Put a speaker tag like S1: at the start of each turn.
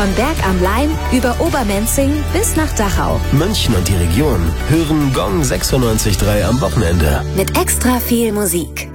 S1: Von Berg am Laim über Obermenzing bis nach Dachau.
S2: München und die Region hören Gong 96.3 am Wochenende.
S1: Mit extra viel Musik.